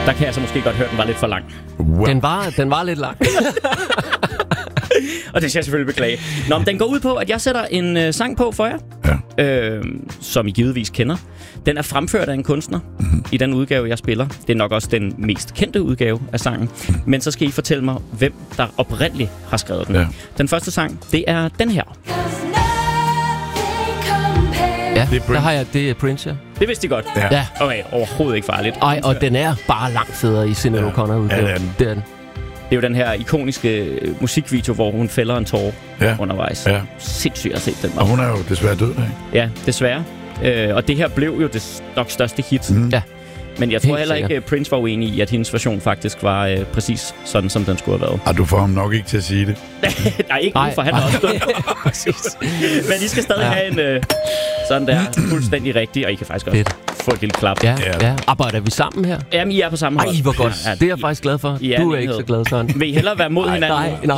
Der kan jeg så måske godt høre, at den var lidt for lang. Wow. Den var lidt lang. Og det skal jeg selvfølgelig beklage. Nå, men den går ud på, at jeg sætter en sang på for jer, som I givetvis kender. Den er fremført af en kunstner i den udgave, jeg spiller. Det er nok også den mest kendte udgave af sangen. Men så skal I fortælle mig, hvem der oprindeligt har skrevet den. Ja. Den første sang, det er den her. Ja, der har jeg, det er Prince, ja. Det vidste I godt? Ja. Okay, overhovedet ikke farligt. Ej, og den er bare langt federe i Sinéad O'Connor udgave. Ja, det er den. Det er jo den her ikoniske musikvideo, hvor hun fælder en tåre undervejs. Ja. Sindssygt at se den. Og hun er jo desværre død, ikke? Ja, desværre. Og det her blev jo det nok største hit. Ja. Men jeg tror heller ikke, Prince var uenig i, at hendes version faktisk var præcis sådan, som den skulle have været. Og du får ham nok ikke til at sige det. Nej, ikke nu, for han er også død. Men I skal stadig have en sådan der fuldstændig rigtig, og I kan faktisk også få et lille klap. Ja. Arbejder vi sammen her? Jamen, I er på samme hold. Ej, hvor godt. Ja, det er jeg faktisk glad for. Du er ikke så glad, Søren. Vil I hellere være mod hinanden? Nej.